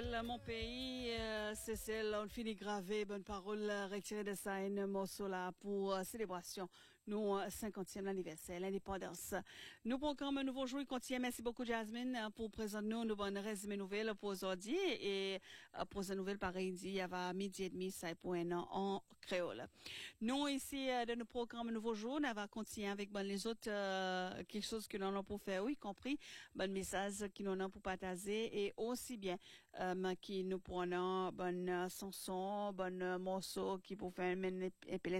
Cécile, mon pays, Cécile, on finit gravé, bonne parole, retirée de ça, un morceau là pour célébration, nous, 50e anniversaire, l'indépendance. Nous programme un nouveau jour, il continue. Merci beaucoup, Jasmine, pour présenter nous bonnes résumé nouvelles pour aujourd'hui et pour ces nouvelles pareil, il y a midi et demi, ça est pour un an en créole. Nous, ici, de nos programmes un nouveau jour, on va continuer avec les autres, quelque chose que l'on a pour faire, y compris, message qui nous ont pour partager et aussi bien qui nous prenons bonne chanson, bonne morceau qui pour faire un